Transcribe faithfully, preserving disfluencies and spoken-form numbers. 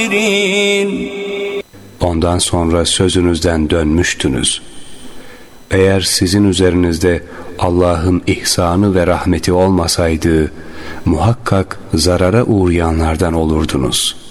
Ondan sonra sözünüzden dönmüştünüz. Eğer sizin üzerinizde Allah'ın ihsanı ve rahmeti olmasaydı, muhakkak zarara uğrayanlardan olurdunuz.